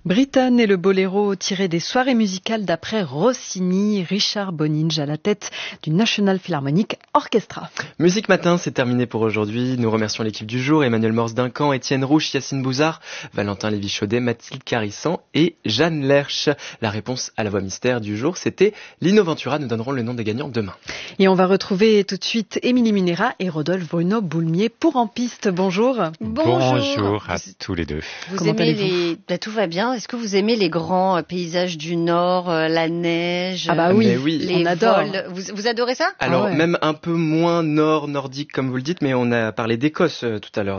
Britain et le boléro tiré des soirées musicales d'après Rossini, Richard Boninge à la tête du National Philharmonic Orchestra. Musique Matin, c'est terminé pour aujourd'hui. Nous remercions l'équipe du jour, Emmanuel Morse-Duncan, Étienne Rouche, Yacine Bouzard, Valentin Lévy-Chaudet, Mathilde Carissan et Jeanne Lerche. La réponse à la voix mystère du jour, c'était Lino Ventura. Nous donnerons le nom des gagnants demain. Et on va retrouver tout de suite Émilie Munera et Rodolphe Bruno-Boulmier pour En Piste. Bonjour. Bonjour à tous les deux. Vous aimez tout va bien. Est-ce que vous aimez les grands paysages du Nord, la neige? Ah bah oui, les on adore. vols. Vous adorez ça? Alors même un peu moins nordique comme vous le dites, mais on a parlé d'Écosse tout à l'heure.